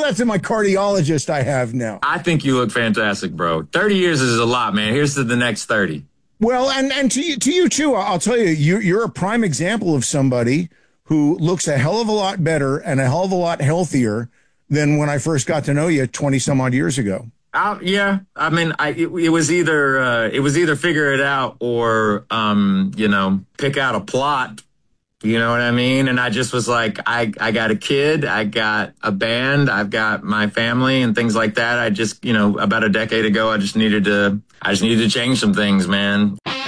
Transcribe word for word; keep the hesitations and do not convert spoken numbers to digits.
out to my cardiologist I have now. I think you look fantastic, bro. thirty years is a lot, man. Here's to the next thirty. Well, and, and to you, to you too, I'll tell you, you, you're a prime example of somebody who looks a hell of a lot better and a hell of a lot healthier than when I first got to know you twenty some odd years ago. Uh, yeah, I mean, I it, it was either uh, it was either figure it out or um, you know, pick out a plot. You know what I mean? And I just was like, I, I got a kid, I got a band, I've got my family and things like that. I just, you know, about a decade ago, I just needed to, I just needed to change some things, man.